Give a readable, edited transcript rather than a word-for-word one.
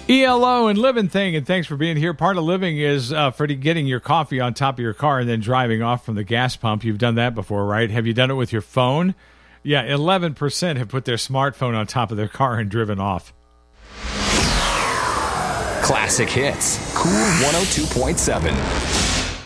ELO and Living Thing, and thanks for being here. Part of living is for getting your coffee on top of your car and then driving off from the gas pump. You've done that before, right? Have you done it with your phone? Yeah, 11% have put their smartphone on top of their car and driven off. Classic hits. Cool 102.7.